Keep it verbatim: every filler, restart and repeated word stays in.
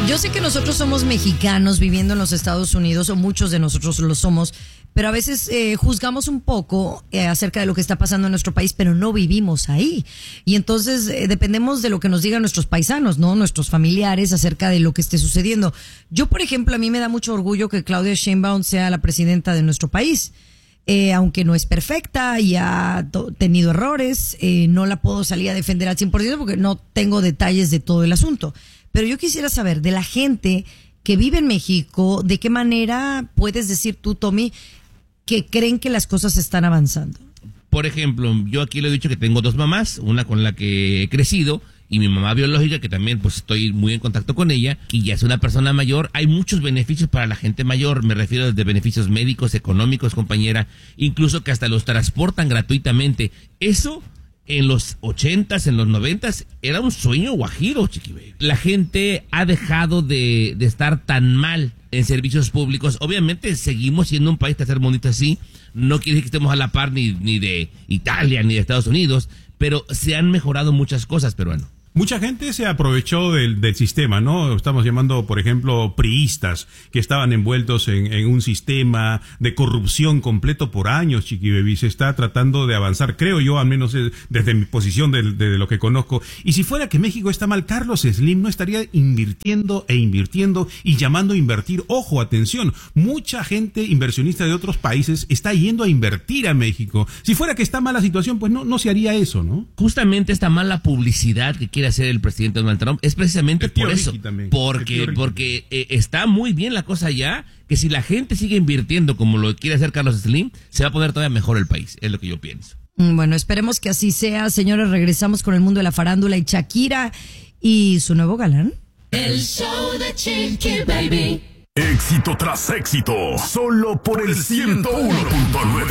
Yo sé que nosotros somos mexicanos viviendo en los Estados Unidos, o muchos de nosotros lo somos, pero a veces eh, juzgamos un poco eh, acerca de lo que está pasando en nuestro país, pero no vivimos ahí. Y entonces eh, dependemos de lo que nos digan nuestros paisanos, ¿no? Nuestros familiares acerca de lo que esté sucediendo. Yo, por ejemplo, a mí me da mucho orgullo que Claudia Sheinbaum sea la presidenta de nuestro país. Eh, aunque no es perfecta y ha to- tenido errores, eh, no la puedo salir a defender al cien por ciento porque no tengo detalles de todo el asunto. Pero yo quisiera saber de la gente que vive en México, ¿de qué manera puedes decir tú, Tommy, que creen que las cosas están avanzando? Por ejemplo, yo aquí le he dicho que tengo dos mamás, una con la que he crecido y mi mamá biológica, que también pues estoy muy en contacto con ella, y ya es una persona mayor. Hay muchos beneficios para la gente mayor, me refiero desde beneficios médicos, económicos, compañera, incluso que hasta los transportan gratuitamente. Eso en los ochentas, en los noventas, era un sueño guajiro, chiqui baby. La gente ha dejado de, de estar tan mal en servicios públicos. Obviamente seguimos siendo un país tercermundista, así. No quiere decir que estemos a la par ni, ni de Italia ni de Estados Unidos, pero se han mejorado muchas cosas, peruano. Mucha gente se aprovechó del, del sistema, ¿no? Estamos llamando, por ejemplo, priistas que estaban envueltos en, en un sistema de corrupción completo por años, Chiqui Baby. Se está tratando de avanzar, creo yo, al menos desde mi posición de, de lo que conozco. Y si fuera que México está mal, Carlos Slim no estaría invirtiendo e invirtiendo y llamando a invertir. Ojo, atención, mucha gente inversionista de otros países está yendo a invertir a México. Si fuera que está mal la situación, pues no, no se haría eso, ¿no? Justamente esta mala publicidad que quiere hacer el presidente Donald Trump es precisamente por eso, también. porque porque eh, está muy bien la cosa ya, que si la gente sigue invirtiendo como lo quiere hacer Carlos Slim, se va a poner todavía mejor el país, es lo que yo pienso. Bueno, esperemos que así sea. Señores, regresamos con el mundo de la farándula y Shakira y su nuevo galán. El show de Chiqui Baby. Éxito tras éxito, solo por el ciento uno punto nueve.